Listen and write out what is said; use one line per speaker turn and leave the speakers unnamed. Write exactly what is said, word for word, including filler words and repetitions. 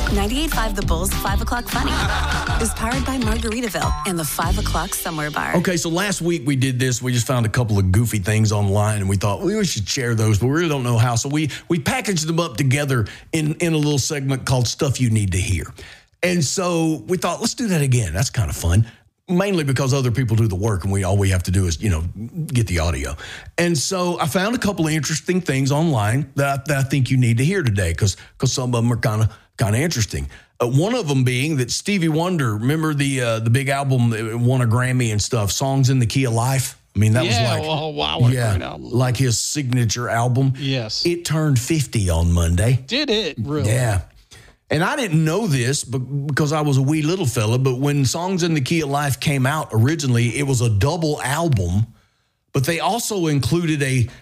ninety-eight point five The Bull's five o'clock Funny is powered by Margaritaville and the five o'clock Somewhere Bar.
Okay, so last week we did this. We just found a couple of goofy things online, and we thought we should share those, but we really don't know how. So we we packaged them up together in, in a little segment called Stuff You Need to Hear. And so we thought, let's do that again. That's kind of fun. Mainly because other people do the work, and we all we have to do is, you know, get the audio. And so I found a couple of interesting things online that I, that I think you need to hear today, because because some of them are kind of kind of interesting. Uh, one of them being that Stevie Wonder, remember the uh, the big album that won a Grammy and stuff, Songs in the Key of Life? I mean, that
yeah,
was like,
oh, wow, what a
yeah,
great album.
like his signature album.
Yes.
It turned fifty on Monday.
Did it really?
Yeah. And I didn't know this because I was a wee little fella, but when Songs in the Key of Life came out originally, it was a double album, but they also included a